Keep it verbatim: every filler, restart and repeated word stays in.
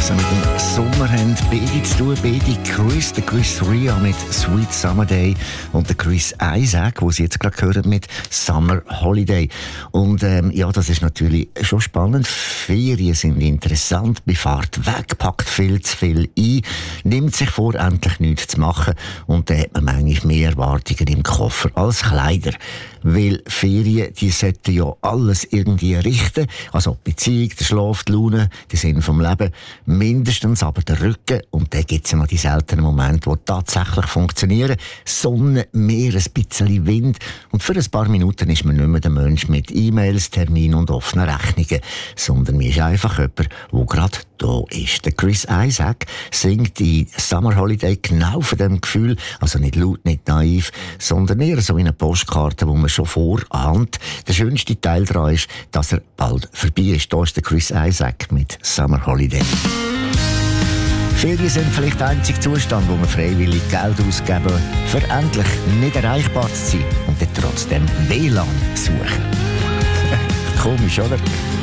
also mit dem Sommer haben beide zu tun. Beide Chris, der Chris Rea mit Sweet Summer Day und der Chris Isaak, wo Sie jetzt gerade hören, mit Summer Holiday. Und ähm, ja, das ist natürlich schon spannend. Ferien sind interessant, man fährt weg, packt viel zu viel ein, nimmt sich vor, endlich nichts zu machen und dann hat man manchmal mehr Erwartungen im Koffer als Kleider. Weil Ferien, die sollten ja alles irgendwie richten, also die Beziehung, der Schlaf, die Laune, der Sinn vom Leben, mindestens aber der Rücken. Und dann gibt es ja noch die seltenen Momente, die tatsächlich funktionieren. Sonne, Meer, ein bisschen Wind. Und für ein paar Minuten ist man nicht mehr der Mensch mit E-Mails, Terminen und offenen Rechnungen, sondern man ist einfach jemand, der gerade da ist. Der Chris Isaak singt in Summer Holiday genau von dem Gefühl, also nicht laut, nicht naiv, sondern eher so wie eine Postkarte, wo man schon vorahnt. Der schönste Teil daran ist, dass er bald vorbei ist. Da ist der Chris Isaak mit Summer Holiday. Ferien sind vielleicht der einzige Zustand, wo man freiwillig Geld ausgeben, für endlich nicht erreichbar zu sein und dann trotzdem W L A N suchen. Komisch, oder?